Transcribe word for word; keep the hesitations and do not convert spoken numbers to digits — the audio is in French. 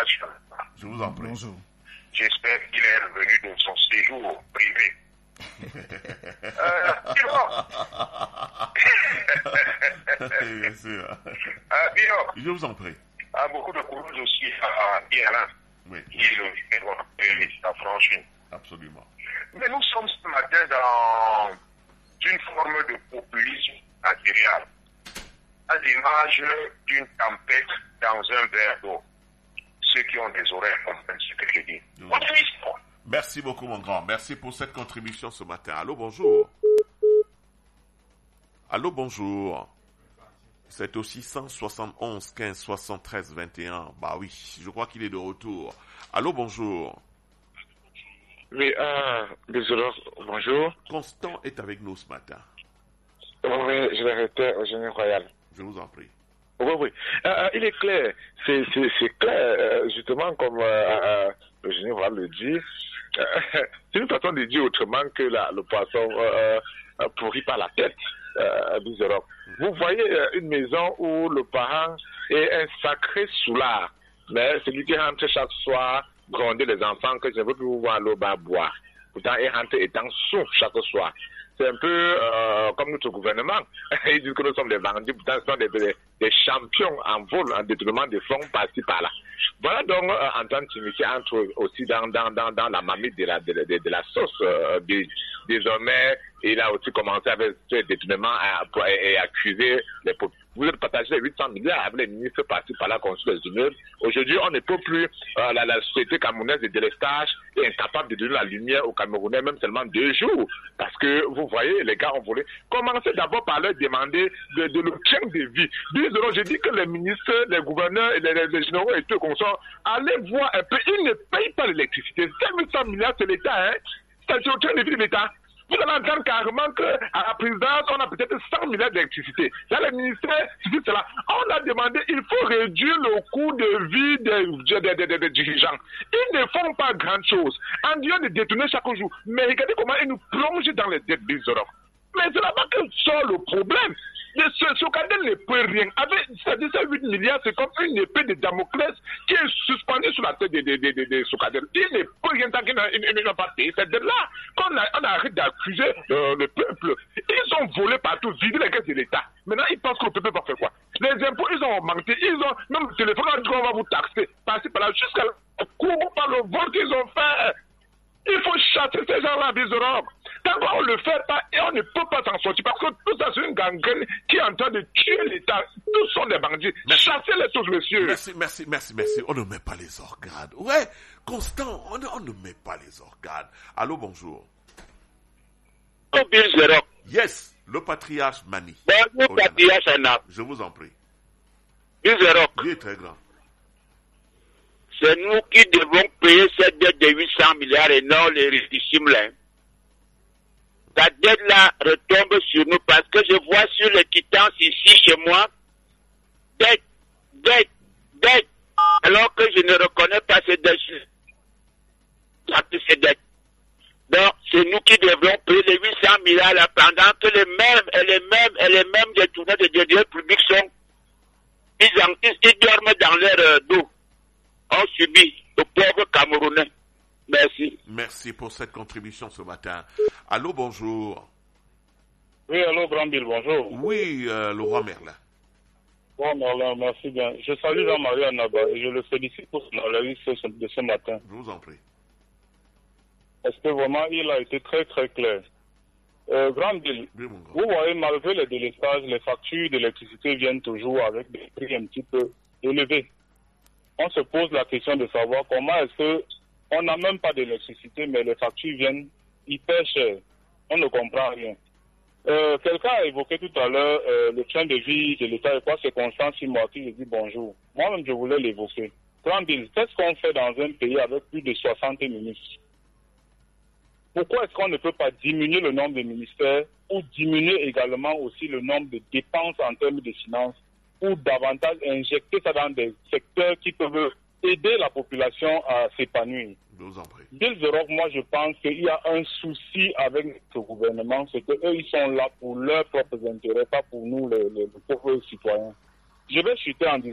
salutations. Je vous en prie. Bonjour. J'espère qu'il est revenu de son séjour privé. euh, Bien sûr. euh, Bino, Je vous en prie. a beaucoup de courage aussi à Irlande, Oui, qui est le numéro un à Franchine. absolument. Mais nous sommes ce matin dans une forme de populisme matériel, à l'image d'une tempête dans un verre d'eau. Ceux qui ont des oreilles comprennent ce que je dis. Oui. On est l'histoire. Merci beaucoup, mon grand. Merci pour cette contribution ce matin. Allô, bonjour. Allô, bonjour. C'est aussi cent soixante et onze quinze soixante-treize vingt et un. Bah oui, je crois qu'il est de retour. Allô, bonjour. Oui, euh, désolé, bonjour. Constant est avec nous ce matin. Oui, je vais rester au génie royal. Je vous en prie. Oui, oui. Euh, il est clair, c'est, c'est, c'est clair, euh, justement, comme euh, euh, le génie royal le dit. Euh, c'est une façon de dire autrement que la, le poisson euh, euh, pourrit par la tête. Euh, Vous voyez euh, une maison où le parent est un sacré soulard, mais celui qui rentre chaque soir gronder les enfants que je ne veux plus voir l'eau bas boire. Pourtant, il rentre étant sous chaque soir. C'est un peu euh, comme notre gouvernement. Ils disent que nous sommes des vendus, pourtant ce sont des, des, des champions en vol, en détournement des fonds par-ci par-là. Voilà donc euh, en tant qu'initié entre aussi dans, dans, dans, dans la mamie de la, de, de, de la sauce. Euh, des, désormais, il a aussi commencé avec ce détournement et, et accusé les populations. Vous êtes partagé les huit cents milliards avec les ministres partis par là construire les immeubles. Aujourd'hui, on ne peut plus, euh, la, la société camerounaise de délestage est incapable de donner la lumière aux Camerounais, même seulement deux jours. Parce que, vous voyez, les gars ont volé. Commencez d'abord par leur demander de, de l'obtien de vie. Disons, je dis que les ministres, les gouverneurs, et les, les, les généraux et tout comme ça, allez voir un peu, ils ne payent pas l'électricité. C'est huit cents milliards, c'est l'État, hein. C'est l'obtien de vie de l'État. Vous allez entendre carrément qu'à la présidence, on a peut-être cent milliards d'électricité. Là, le ministère, c'est cela. On a demandé, il faut réduire le coût de vie des, des, des, des, des dirigeants. Ils ne font pas grand-chose. En disant de détourner chaque jour. Mais regardez comment ils nous plongent dans les dettes des Europe. Mais c'est là-bas que sort le problème. Ce, ce Kadel ne peut rien. Avec ces huit milliards, c'est comme une épée de Damoclès qui est suspendue sur la tête de, de, de, de, de Sokadel. Il ne peut rien tant qu'il n'a pas payé cette dette-là. Quand on, on arrête d'accuser euh, le peuple, ils ont volé partout, vidé les caisses de l'État. Maintenant, ils pensent que le peuple va faire quoi? Les impôts, ils ont augmenté. Ils ont, même le téléphone, on a dit qu'on va vous taxer. Par-ci, par-là, jusqu'à la cour par le vol qu'ils ont fait. Il faut chasser ces gens-là des Europes. Tant qu'on ne le fait pas, et on ne peut pas s'en sortir, parce que tout ça, c'est une gangrène qui est en train de tuer l'État. Tous sont des bandits. Chassez-les tous, monsieur. Merci, merci, merci, merci. On ne met pas les organes. Ouais, Constant, on, on ne met pas les organes. Allô, bonjour. Yes, le patriarche Mani. Bonjour, patriarche Anna. Je vous en prie. Bizarre. Lui est très grand. C'est nous qui devons payer cette dette de huit cents milliards et non les richissimes là. La dette là retombe sur nous parce que je vois sur les quittances ici chez moi, dette, dette, dette, alors que je ne reconnais pas ces dettes. Ces dettes. Donc, c'est nous qui devrons payer les huit cents milliards là pendant que les mêmes, et les mêmes, et les mêmes détournés de deniers publics sont, ils, en, ils, ils dorment dans leur euh, dos. On subit le pauvre Camerounais. Merci. Merci pour cette contribution ce matin. Allô, bonjour. Oui, allô, Brambille, bonjour. Oui, euh, le roi Merlin. Bon, Merlin, merci bien. Je salue Jean-Marie Anaba et je le félicite pour son analyse de ce matin. Je vous en prie. Parce que vraiment, il a été très, très clair. Euh, Brambille, oui, vous voyez, malgré les délestages, les factures d'électricité viennent toujours avec des prix un petit peu élevés. On se pose la question de savoir comment est-ce que on n'a même pas d'électricité, mais les factures viennent hyper chères. On ne comprend rien. Euh, quelqu'un a évoqué tout à l'heure euh, le train de vie de l'État et quoi, c'est Constant Simoa qui lui dit bonjour. Moi-même, je voulais l'évoquer. Brambille, qu'est-ce qu'on fait dans un pays avec plus de soixante ministres? Pourquoi est-ce qu'on ne peut pas diminuer le nombre de ministères ou diminuer également aussi le nombre de dépenses en termes de finances ou davantage injecter ça dans des secteurs qui peuvent aider la population à s'épanouir? Je vous en prie. Bill Zerock, moi je pense qu'il y a un souci avec notre gouvernement, c'est qu'eux ils sont là pour leurs propres intérêts, pas pour nous les, les, les pauvres citoyens. Je vais chuter en disant